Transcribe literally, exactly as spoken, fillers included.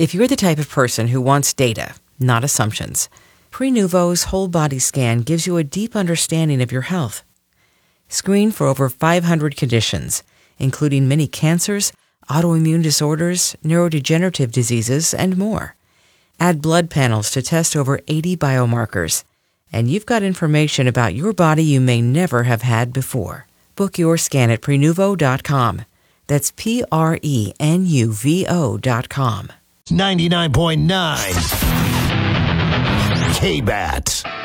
If you're the type of person who wants data, not assumptions, Prenuvo's whole body scan gives you a deep understanding of your health. Screen for over five hundred conditions, including many cancers, autoimmune disorders, neurodegenerative diseases, and more. Add blood panels to test over eighty biomarkers, and you've got information about your body you may never have had before. Book your scan at Prenuvo dot com. That's P R E N U V O dot com. ninety-nine point nine K-B A T.